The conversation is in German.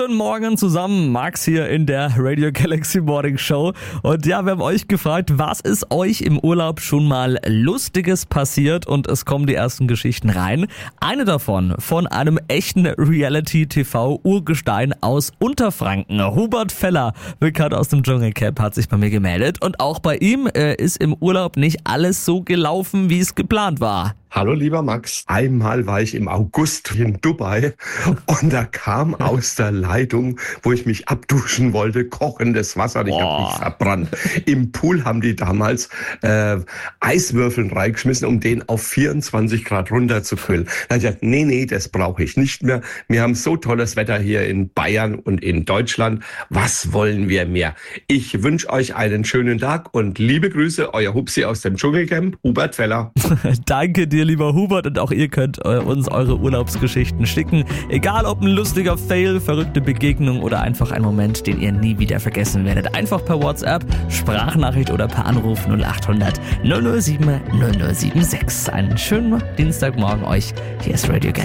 Guten Morgen zusammen, Max hier in der Radio Galaxy Morning Show. Und ja, wir haben euch gefragt, was ist euch im Urlaub schon mal Lustiges passiert? Und es kommen die ersten Geschichten rein. Eine davon von einem echten Reality-TV-Urgestein aus Unterfranken. Hubert Feller, bekannt aus dem Dschungelcamp, hat sich bei mir gemeldet. Und auch bei ihm ist im Urlaub nicht alles so gelaufen, wie es geplant war. Hallo lieber Max, einmal war ich im August in Dubai und da kam aus der Leitung, wo ich mich abduschen wollte, kochendes Wasser. Ich habe mich verbrannt. Im Pool haben die damals Eiswürfeln reingeschmissen, um den auf 24 Grad runterzukühlen. Da habe ich gesagt, nee, das brauche ich nicht mehr. Wir haben so tolles Wetter hier in Bayern und in Deutschland. Was wollen wir mehr? Ich wünsche euch einen schönen Tag und liebe Grüße, euer Hupsi aus dem Dschungelcamp, Hubert Feller. Danke dir, lieber Hubert, und auch ihr könnt uns eure Urlaubsgeschichten schicken. Egal ob ein lustiger Fail, verrückte Begegnung oder einfach ein Moment, den ihr nie wieder vergessen werdet. Einfach per WhatsApp, Sprachnachricht oder per Anruf 0800 007 0076. Einen schönen Dienstagmorgen euch. Hier ist Radio Galaxy.